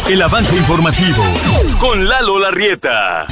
El avance informativo con Lalo Larrieta.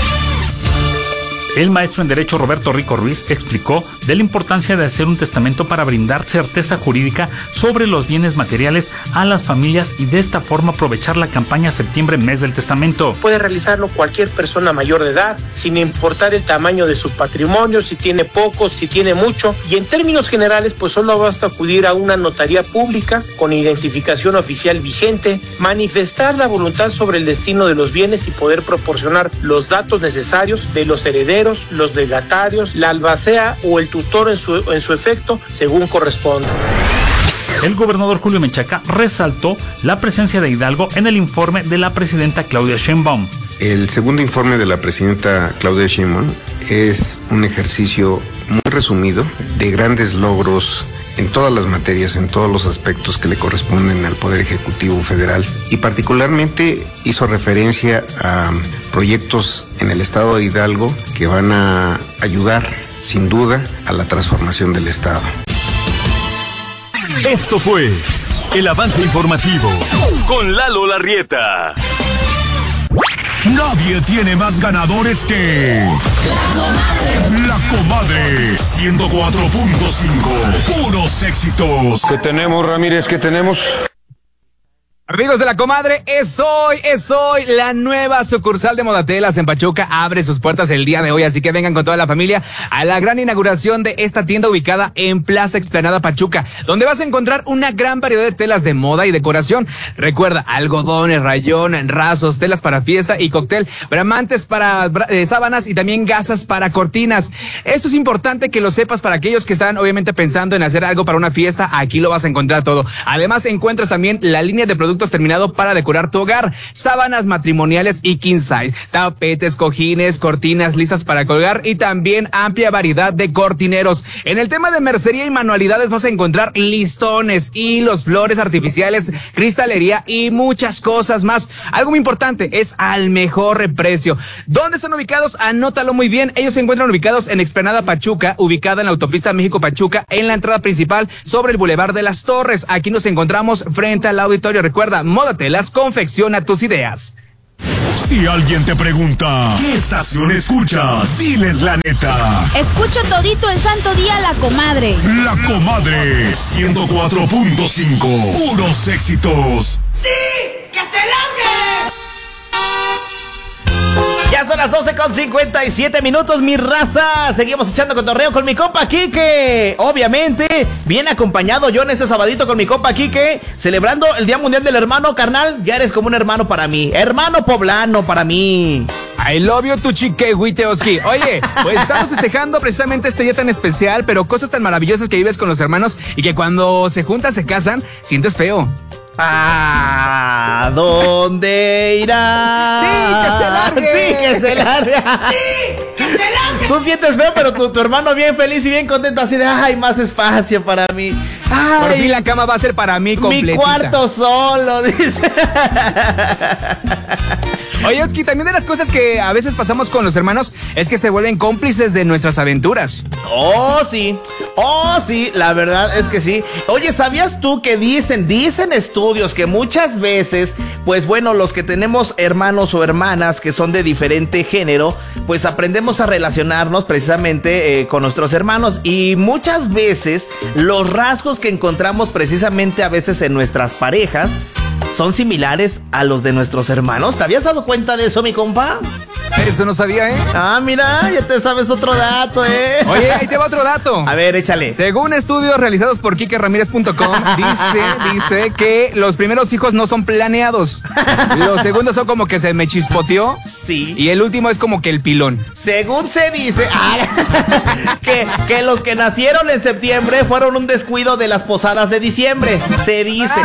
El maestro en Derecho Roberto Rico Ruiz explicó de la importancia de hacer un testamento para brindar certeza jurídica sobre los bienes materiales a las familias y de esta forma aprovechar la campaña Septiembre, mes del testamento. Puede realizarlo cualquier persona mayor de edad, sin importar el tamaño de su patrimonio, si tiene poco, si tiene mucho, y en términos generales, pues solo basta acudir a una notaría pública con identificación oficial vigente, manifestar la voluntad sobre el destino de los bienes y poder proporcionar los datos necesarios de los herederos, los legatarios, la albacea o el tutor en su efecto, según corresponda. El gobernador Julio Menchaca resaltó la presencia de Hidalgo en el informe de la presidenta Claudia Sheinbaum. El segundo informe de la presidenta Claudia Sheinbaum es un ejercicio muy resumido de grandes logros en todas las materias, en todos los aspectos que le corresponden al Poder Ejecutivo Federal, y particularmente hizo referencia a proyectos en el estado de Hidalgo que van a ayudar, sin duda, a la transformación del estado. Esto fue el avance informativo con Lalo Larrieta. Nadie tiene más ganadores que La Comadre 104.5. Puros éxitos. ¿Qué tenemos, Ramírez? ¿Qué tenemos? Amigos de La Comadre, es hoy la nueva sucursal de Modatelas en Pachuca. Abre sus puertas el día de hoy, así que vengan con toda la familia a la gran inauguración de esta tienda ubicada en Plaza Explanada Pachuca, donde vas a encontrar una gran variedad de telas de moda y decoración. Recuerda, algodones, rayón, rasos, telas para fiesta y cóctel, bramantes para sábanas y también gasas para cortinas. Esto es importante que lo sepas para aquellos que están obviamente pensando en hacer algo para una fiesta. Aquí lo vas a encontrar todo. Además encuentras también la línea de productos terminado para decorar tu hogar, sábanas matrimoniales y king size, tapetes, cojines, cortinas lisas para colgar y también amplia variedad de cortineros. En el tema de mercería y manualidades vas a encontrar listones, hilos, flores artificiales, cristalería y muchas cosas más. Algo muy importante, es al mejor precio. ¿Dónde están ubicados? Anótalo muy bien. Ellos se encuentran ubicados en Explanada Pachuca, ubicada en la autopista México-Pachuca, en la entrada principal sobre el Boulevard de las Torres. Aquí nos encontramos frente al auditorio. Recuerda, Modatelas confecciona tus ideas. Si alguien te pregunta, ¿qué estación escuchas? Diles la neta. Escucho todito el santo día La Comadre. La Comadre 104.5. Puros éxitos. ¡Sí! ¡Que se largue! Ya son las 12:57, mi raza. Seguimos echando cotorreo con mi compa Quique. Obviamente, bien acompañado yo en este sabadito con mi compa Quique, celebrando el Día Mundial del Hermano, carnal. Ya eres como un hermano para mí, hermano poblano para mí. I love you, tu chique, Huiteoski. Oye, pues estamos festejando precisamente este día tan especial, pero cosas tan maravillosas que vives con los hermanos y que cuando se juntan, se casan, sientes feo. ¿A dónde irá? Sí, que se largue. Sí, que se largue. ¡Sí! ¡Que se largue! Tú sientes feo, pero tu hermano bien feliz y bien contento, así de, ay, más espacio para mí. Ay, por fin la cama va a ser para mí completita. Mi cuarto solo, dice. Oye, Oski, también de las cosas que a veces pasamos con los hermanos es que se vuelven cómplices de nuestras aventuras. Oh, sí, la verdad es que sí. Oye, ¿sabías tú que dicen estudios que muchas veces, pues bueno, los que tenemos hermanos o hermanas que son de diferente género, pues aprendemos a relacionarnos precisamente con nuestros hermanos, y muchas veces los rasgos que encontramos precisamente a veces en nuestras parejas son similares a los de nuestros hermanos? ¿Te habías dado cuenta de eso, mi compa? Eso no sabía, ¿eh? Ah, mira, ya te sabes otro dato, ¿eh? Oye, ahí te va otro dato. A ver, échale. Según estudios realizados por KikeRamírez.com, dice que los primeros hijos no son planeados. Los segundos son como que se me chispoteó. Sí. Y el último es como que el pilón. Según se dice, que los que nacieron en septiembre fueron un descuido de las posadas de diciembre. Se dice.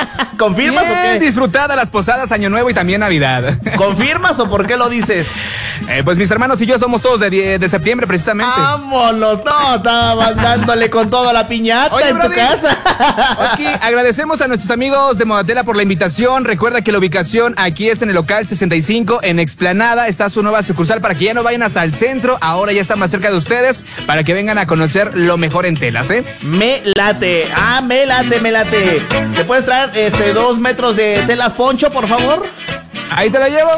¿Confirmas bien, o qué? Disfrutada las posadas, Año Nuevo y también Navidad. ¿Confirmas o por qué lo dices? Pues mis hermanos y yo somos todos de septiembre, precisamente. ¡Vámonos! No, estaba dándole con toda la piñata. Oye, en tu casa. Oski, agradecemos a nuestros amigos de Modatela por la invitación. Recuerda que la ubicación aquí es en el local 65 en Explanada. Está su nueva sucursal para que ya no vayan hasta el centro. Ahora ya está más cerca de ustedes para que vengan a conocer lo mejor en telas, ¿eh? Me late. Me late. ¿Te puedes traer 2 metros de telas poncho, por favor? Ahí te la llevo.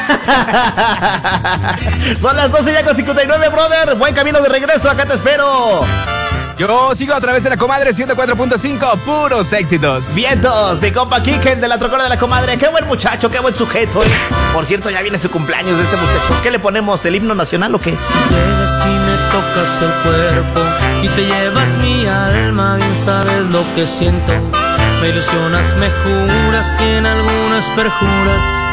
Son las 12:59, brother. Buen camino de regreso, acá te espero. Yo sigo a través de la Comadre 104.5, puros éxitos. Vientos, mi compa Kike, de la trocora de la Comadre. Qué buen muchacho, qué buen sujeto. Por cierto, ya viene su cumpleaños de este muchacho. ¿Qué le ponemos, el himno nacional o qué? Llegas y me tocas el cuerpo y te llevas mi alma, bien sabes lo que siento. Me ilusionas, me juras y en algunas perjuras